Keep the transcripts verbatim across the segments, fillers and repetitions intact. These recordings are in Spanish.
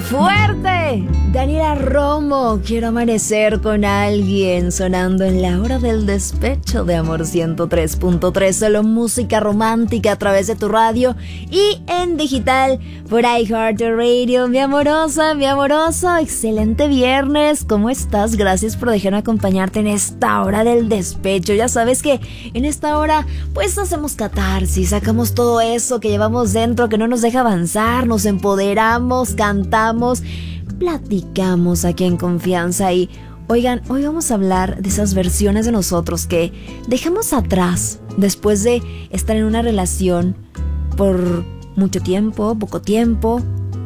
¡Fuerte! Daniela Romo, quiero amanecer con alguien, sonando en la hora del despecho de Amor ciento tres punto tres, solo música romántica a través de tu radio y en digital por iHeartRadio. Mi amorosa, mi amoroso, excelente viernes, ¿cómo estás? Gracias por dejarme acompañarte en esta hora del despecho. Ya sabes que en esta hora pues hacemos catarsis, sacamos todo eso que llevamos dentro que no nos deja avanzar, nos empoderamos, cantamos, platicamos aquí en confianza. Y oigan, hoy vamos a hablar de esas versiones de nosotros que dejamos atrás después de estar en una relación por mucho tiempo, poco tiempo.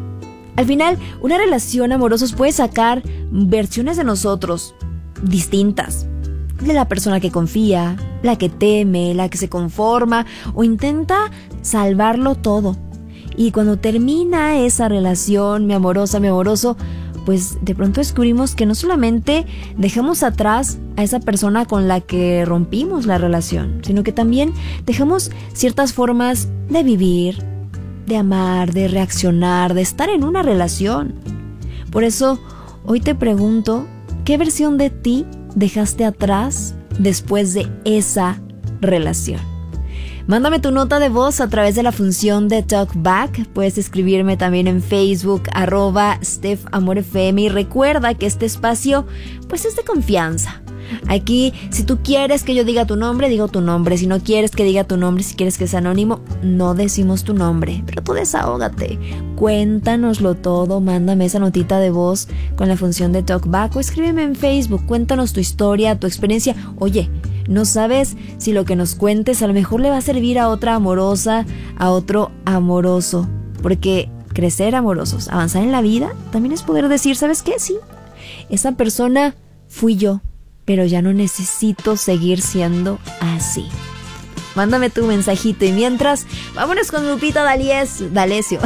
Al final, una relación amorosa puede sacar versiones de nosotros distintas, de la persona que confía, la que teme, la que se conforma o intenta salvarlo todo. Y cuando termina esa relación, mi amorosa, mi amoroso, pues de pronto descubrimos que no solamente dejamos atrás a esa persona con la que rompimos la relación, sino que también dejamos ciertas formas de vivir, de amar, de reaccionar, de estar en una relación. Por eso, hoy te pregunto, ¿qué versión de ti dejaste atrás después de esa relación? Mándame tu nota de voz a través de la función de TalkBack. Puedes escribirme también en Facebook, arroba StephAmorFM. Y recuerda que este espacio pues es de confianza. Aquí, si tú quieres que yo diga tu nombre, digo tu nombre. Si no quieres que diga tu nombre, si quieres que sea anónimo, no decimos tu nombre. Pero tú desahógate, cuéntanoslo todo. Mándame esa notita de voz con la función de TalkBack o escríbeme en Facebook. Cuéntanos tu historia, tu experiencia. Oye, no sabes si lo que nos cuentes a lo mejor le va a servir a otra amorosa, a otro amoroso. Porque crecer amorosos, avanzar en la vida, también es poder decir, ¿sabes qué? Sí, esa persona fui yo, pero ya no necesito seguir siendo así. Mándame tu mensajito y mientras, vámonos con Lupita D'Alessio, D'Alessio.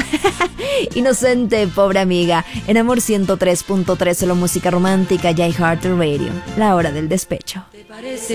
Inocente, pobre amiga, en Amor ciento tres punto tres, solo música romántica y iHeartRadio, la hora del despecho. ¿Te parece?